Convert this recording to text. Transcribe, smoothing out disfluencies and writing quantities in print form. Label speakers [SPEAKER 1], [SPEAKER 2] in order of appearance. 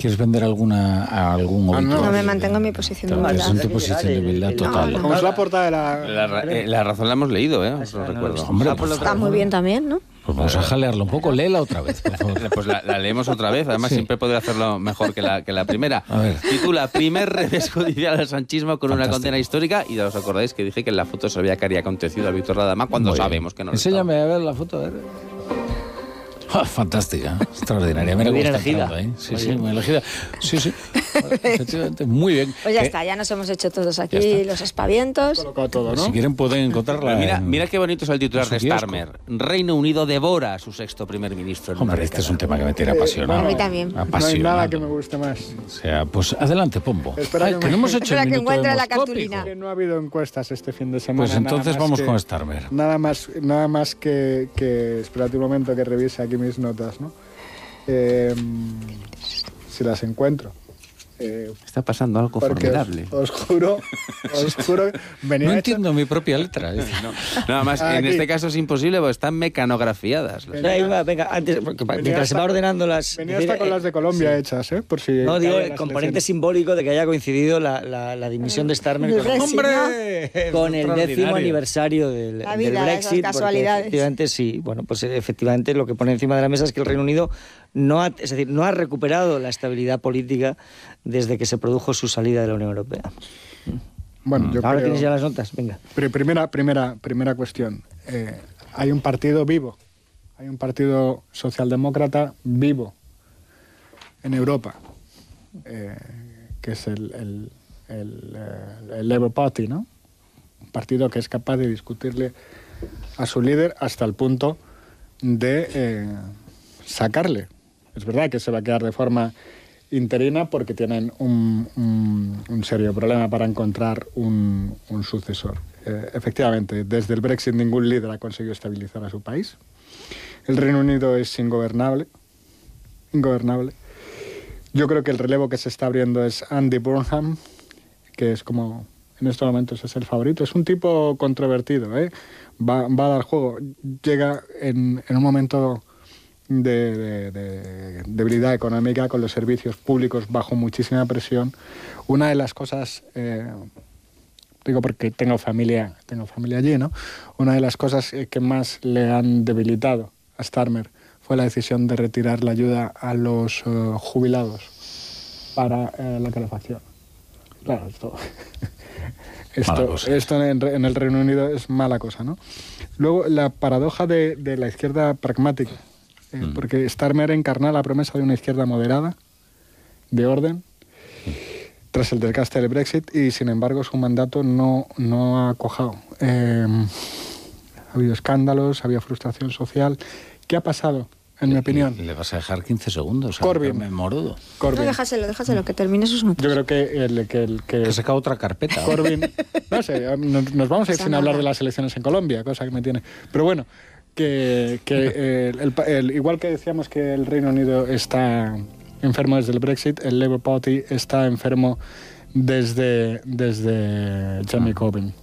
[SPEAKER 1] ¿Quieres vender a algún obituario?
[SPEAKER 2] No, me mantengo en mi posición de igualdad.
[SPEAKER 1] En tu posición de igualdad total.
[SPEAKER 3] Como es la portada de
[SPEAKER 4] La razón la hemos leído, os lo recuerdo.
[SPEAKER 1] Hombre,
[SPEAKER 2] Está muy bien también, ¿no?
[SPEAKER 1] pues vamos a jalearlo un poco. Léela otra vez, por favor.
[SPEAKER 4] Pues la leemos otra vez. Además, siempre podría hacerlo mejor que la primera.
[SPEAKER 1] A ver.
[SPEAKER 4] Titula Primer revés judicial al sanchismo con una condena histórica. Y os acordáis que dije que en la foto se veía que había acontecido a Víctor Radamá cuando sabemos que no lo estaba.
[SPEAKER 1] Enséñame a ver la foto, a ver. Fantástica, extraordinaria. Mira
[SPEAKER 5] Muy
[SPEAKER 1] cómo
[SPEAKER 5] bien
[SPEAKER 1] está
[SPEAKER 5] elegida.
[SPEAKER 1] entrando, ¿eh? Sí, muy elegida. Sí. Efectivamente, muy bien.
[SPEAKER 2] Pues ya está, ya nos hemos hecho todos aquí los aspavientos.
[SPEAKER 3] colocado todo, ¿no?
[SPEAKER 1] Si quieren pueden encontrarla.
[SPEAKER 4] Mira qué bonito es el titular de
[SPEAKER 1] su kiosco.
[SPEAKER 4] Starmer. Reino Unido devora a su sexto primer ministro. En una
[SPEAKER 1] Hombre, este
[SPEAKER 4] década.
[SPEAKER 1] es un tema que me tiene apasionado.
[SPEAKER 2] A mí también.
[SPEAKER 3] No hay
[SPEAKER 1] Apasionado.
[SPEAKER 3] nada que me guste más.
[SPEAKER 1] O sea, pues adelante, Pombo.
[SPEAKER 3] Espera
[SPEAKER 1] Ay,
[SPEAKER 3] que
[SPEAKER 1] que
[SPEAKER 3] me-
[SPEAKER 1] no hemos hecho
[SPEAKER 2] Espera
[SPEAKER 1] el
[SPEAKER 2] que
[SPEAKER 1] minuto
[SPEAKER 2] encuentre la
[SPEAKER 1] demoscópico.
[SPEAKER 2] cartulina.
[SPEAKER 3] Que no ha habido encuestas este fin de semana.
[SPEAKER 1] Pues entonces
[SPEAKER 3] nada más
[SPEAKER 1] vamos con Starmer.
[SPEAKER 3] Nada más que espérate un momento que revise aquí mis notas, ¿no? Si las encuentro.
[SPEAKER 4] Está pasando algo
[SPEAKER 3] Porque
[SPEAKER 4] formidable.
[SPEAKER 3] os juro, venía
[SPEAKER 1] No
[SPEAKER 3] hecho-
[SPEAKER 1] entiendo mi propia letra.
[SPEAKER 4] Nada más, en
[SPEAKER 3] Aquí.
[SPEAKER 4] este caso es imposible porque están mecanografiadas.
[SPEAKER 5] Venga, antes, porque mientras se va ordenando las...
[SPEAKER 3] Venía hasta con las de Colombia hechas, ¿eh? Por si
[SPEAKER 5] No, digo
[SPEAKER 3] caen
[SPEAKER 5] el
[SPEAKER 3] las
[SPEAKER 5] componente
[SPEAKER 3] elecciones.
[SPEAKER 5] simbólico de que haya coincidido la dimisión de Starmer con,
[SPEAKER 2] Brexit,
[SPEAKER 5] con el 10º aniversario del
[SPEAKER 2] La vida,
[SPEAKER 5] Brexit.
[SPEAKER 2] esas
[SPEAKER 5] porque
[SPEAKER 2] casualidades.
[SPEAKER 5] Efectivamente, sí. Bueno, pues efectivamente lo que pone encima de la mesa es que el Reino Unido no ha recuperado la estabilidad política desde que se produjo su salida de la Unión Europea.
[SPEAKER 3] Bueno, yo
[SPEAKER 5] Ahora
[SPEAKER 3] creo...
[SPEAKER 5] tienes ya las notas, venga.
[SPEAKER 3] Primera cuestión. Hay un partido vivo. Hay un partido socialdemócrata vivo en Europa, que es el Labour Party, ¿no? Un partido que es capaz de discutirle a su líder hasta el punto de sacarle. Es verdad que se va a quedar de forma interina porque tienen un serio problema para encontrar un sucesor. Efectivamente, desde el Brexit ningún líder ha conseguido estabilizar a su país. El Reino Unido es ingobernable. Yo creo que el relevo que se está abriendo es Andy Burnham, que es como, en estos momentos es el favorito. Es un tipo controvertido, ¿eh? Va a dar juego. Llega en un momento de debilidad económica, con los servicios públicos bajo muchísima presión. Una de las cosas, digo porque tengo familia allí, ¿no? Una de las cosas que más le han debilitado a Starmer fue la decisión de retirar la ayuda a los jubilados para la calefacción. Claro, esto en el Reino Unido es mala cosa, ¿no? Luego, la paradoja de la izquierda pragmática, porque Starmer encarna la promesa de una izquierda moderada, de orden, tras el desgaste del Brexit, y sin embargo su mandato no ha cuajado. Ha habido escándalos, había frustración social. ¿Qué ha pasado, en mi opinión?
[SPEAKER 1] Le vas a dejar 15 segundos.
[SPEAKER 3] Corbyn.
[SPEAKER 1] Me morudo.
[SPEAKER 3] Corbyn.
[SPEAKER 2] No, déjaselo, que termine sus notas.
[SPEAKER 3] Yo creo que
[SPEAKER 1] Que saca otra carpeta.
[SPEAKER 3] Corbyn, no sé, nos vamos a ir
[SPEAKER 2] Pasa
[SPEAKER 3] sin hablar
[SPEAKER 2] nada.
[SPEAKER 3] de las elecciones en Colombia, cosa que me tiene. Pero bueno, igual que decíamos que el Reino Unido está enfermo desde el Brexit, el Labour Party está enfermo desde Jeremy Corbyn.